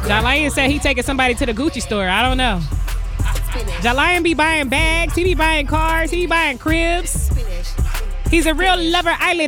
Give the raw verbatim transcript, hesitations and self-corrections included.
Jalayan said he taking somebody to the Gucci store. I don't know. Jalayan be buying bags. He be buying cars. He be buying cribs. He's a real Lover Island